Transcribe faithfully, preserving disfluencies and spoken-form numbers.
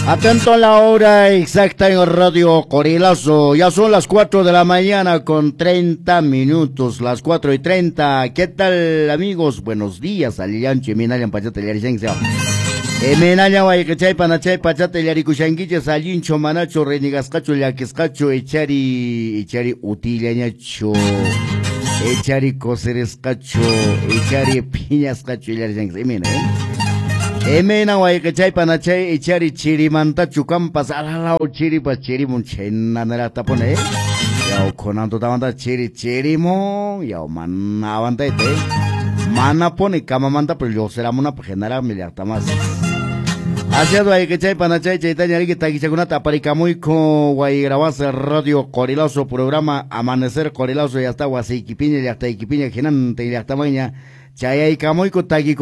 Atento a la hora exacta en Radio Corilazo. Ya son las cuatro de la mañana con treinta minutos. Las cuatro y treinta. ¿Qué tal, amigos? Buenos días. Alianche, Minayan, Pachate, Liarichense. Emenaya, Guayachay, Panachay, Pachate, Liaricuchanguille, Salincho, Manacho, Renigascacho, Yaquiscacho, Echari, Echari, Utilañacho, Echari, Coserescacho, Echari, Piñascacho, Liarichense. Emena, ¿eh? Emena Guayachay Panachay Echari Chirimanta Chucampas Alalao Chiripas Chirimun Chenanera Tapone Yao Conanto Tamanta Chiri Chirimo Yao Manavanta Ete Mana Pone Camamanta pero yo será una genera miliarta más. Hacia Guayachay Panachay Chaitanya Riguita Guichacunata Paricamuico Guaygrabas Radio Corilazo programa Amanecer Corilazo y hasta Guasiquipiña y hasta Iquipiña Genante y hasta Maña Chaya y Camuico Tagui